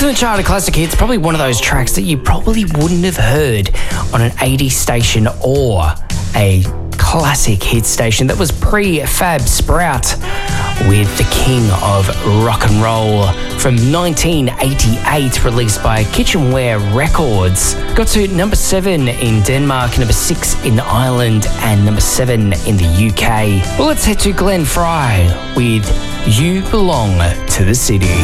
Next on the chart of classic hits, probably one of those tracks that you probably wouldn't have heard on an 80s station or a classic hit station that was pre-Fab Sprout, with the king of rock and roll from 1988, released by Kitchenware Records. Got to number 7 in Denmark, number 6 in Ireland, and number 7 in the UK. Well, let's head to Glenn Fry with You Belong to the City.